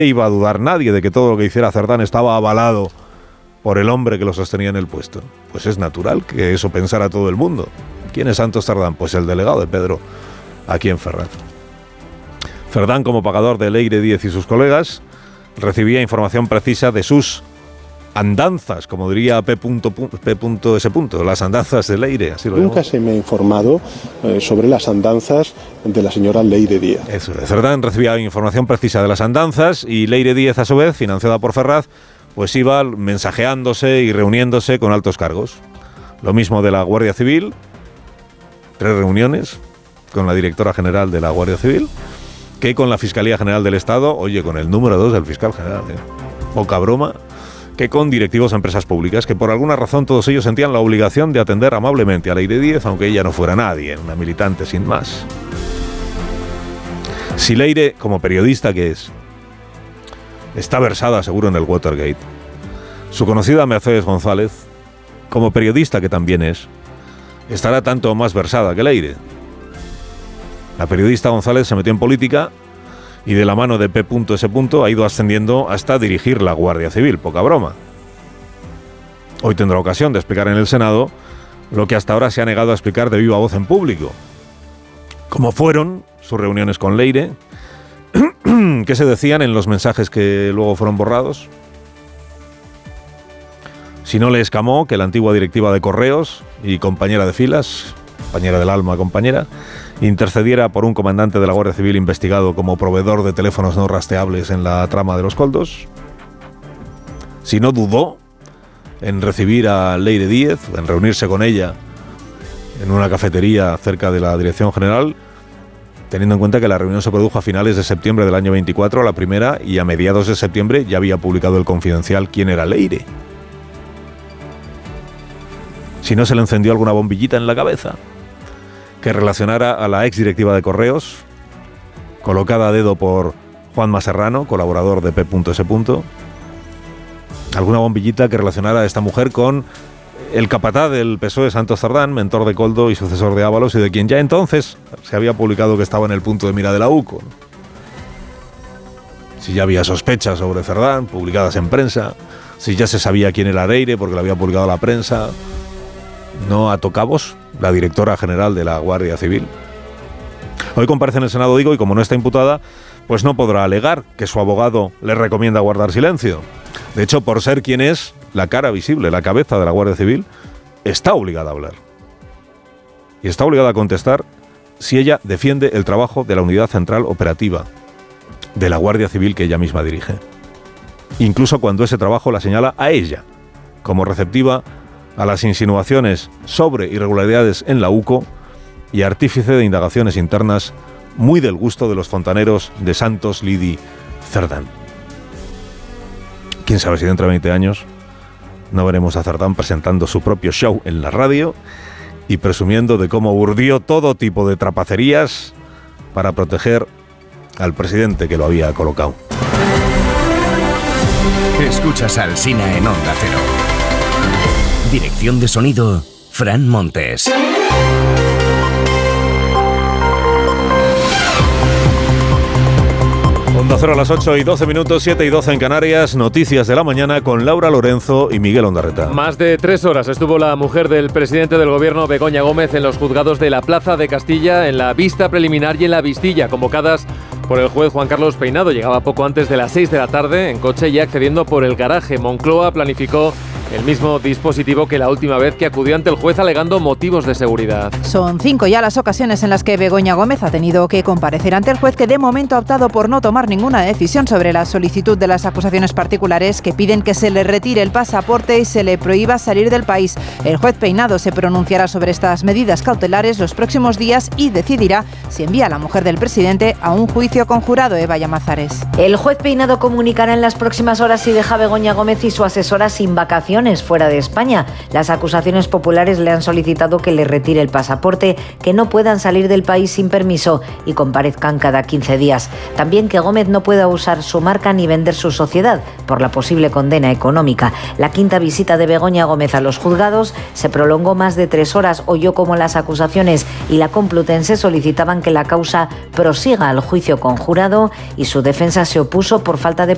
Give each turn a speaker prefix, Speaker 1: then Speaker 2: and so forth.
Speaker 1: iba a dudar nadie de que todo lo que hiciera Cerdán estaba avalado por el hombre que lo sostenía en el puesto. Pues es natural que eso pensara todo el mundo. ¿Quién es Santos Cerdán? Pues el delegado de Pedro, aquí en Ferraz. Cerdán, como pagador de Leire Díez y sus colegas, recibía información precisa de sus andanzas, como diría P.S. las andanzas de Leire. Así lo
Speaker 2: Nunca se me ha informado sobre las andanzas de la señora Leire Díez.
Speaker 1: Eso, Cerdán recibía información precisa de las andanzas y Leire Díez, a su vez, financiada por Ferraz, pues iba mensajeándose y reuniéndose con altos cargos. Lo mismo de la Guardia Civil, 3 reuniones con la directora general de la Guardia Civil, que con la Fiscalía General del Estado, oye, con el número 2 del fiscal general, poca broma, que con directivos de empresas públicas, que por alguna razón todos ellos sentían la obligación de atender amablemente a Leire Díez, aunque ella no fuera nadie, una militante sin más. Si Leire, como periodista que es, está versada seguro en el Watergate, su conocida Mercedes González, como periodista que también es, estará tanto más versada que Leire. La periodista González se metió en política y de la mano de P.S. ha ido ascendiendo hasta dirigir la Guardia Civil, poca broma. Hoy tendrá ocasión de explicar en el Senado lo que hasta ahora se ha negado a explicar de viva voz en público. ¿Cómo fueron sus reuniones con Leire? ¿Qué se decían en los mensajes que luego fueron borrados? Si no le escamó que la antigua directiva de Correos y compañera de filas, compañera del alma, compañera, intercediera por un comandante de la Guardia Civil investigado como proveedor de teléfonos no rastreables en la trama de los Koldos. Si no dudó en recibir a Leire Díez, en reunirse con ella en una cafetería cerca de la Dirección General, teniendo en cuenta que la reunión se produjo a finales de septiembre del año 24, la primera, y a mediados de septiembre ya había publicado el Confidencial quién era Leire. Si no se le encendió alguna bombillita en la cabeza que relacionara a la ex directiva de Correos, colocada a dedo por Juanma Serrano, colaborador de P.S. Alguna bombillita que relacionara a esta mujer con el capataz del PSOE, Santos Cerdán, mentor de Koldo y sucesor de Ábalos, y de quien ya entonces se había publicado que estaba en el punto de mira de la UCO. Si ya había sospechas sobre Cerdán, publicadas en prensa, si ya se sabía quién era Leire porque lo había publicado la prensa. No ató cabos la directora general de la Guardia Civil. Hoy comparece en el Senado, digo, y como no está imputada, pues no podrá alegar que su abogado le recomienda guardar silencio. De hecho, por ser quien es, la cara visible, la cabeza de la Guardia Civil, está obligada a hablar. Y está obligada a contestar si ella defiende el trabajo de la Unidad Central Operativa de la Guardia Civil que ella misma dirige. Incluso cuando ese trabajo la señala a ella, como receptiva a las insinuaciones sobre irregularidades en la UCO y artífice de indagaciones internas muy del gusto de los fontaneros de Santos Lidi Cerdán. Quién sabe si dentro de 20 años no veremos a Cerdán presentando su propio show en la radio y presumiendo de cómo urdió todo tipo de trapacerías para proteger al presidente que lo había colocado.
Speaker 3: Escuchas a Alsina en Onda Cero. Dirección de sonido, Fran Montes.
Speaker 1: Onda Cero a las 8:12, 7:12 en Canarias. Noticias de la mañana con Laura Lorenzo y Miguel Ondarreta.
Speaker 4: Más de 3 horas estuvo la mujer del presidente del gobierno, Begoña Gómez, en los juzgados de la Plaza de Castilla, en la vista preliminar y en la vistilla, convocadas por el juez Juan Carlos Peinado. Llegaba poco antes de las 6 de la tarde en coche y accediendo por el garaje. Moncloa planificó el mismo dispositivo que la última vez que acudió ante el juez alegando motivos de seguridad.
Speaker 5: Son 5 ya las ocasiones en las que Begoña Gómez ha tenido que comparecer ante el juez, que de momento ha optado por no tomar ninguna decisión sobre la solicitud de las acusaciones particulares que piden que se le retire el pasaporte y se le prohíba salir del país. El juez Peinado se pronunciará sobre estas medidas cautelares los próximos días y decidirá si envía a la mujer del presidente a un juicio con jurado. Eva Llamazares.
Speaker 6: El juez Peinado comunicará en las próximas horas si deja a Begoña Gómez y su asesora sin vacaciones fuera de España. Las acusaciones populares le han solicitado que le retire el pasaporte, que no puedan salir del país sin permiso y comparezcan cada 15 días. También que Gómez no pueda usar su marca ni vender su sociedad por la posible condena económica. La quinta visita de Begoña Gómez a los juzgados se prolongó más de 3 horas. Oyó como las acusaciones y la Complutense solicitaban que la causa prosiga al juicio con jurado y su defensa se opuso por falta de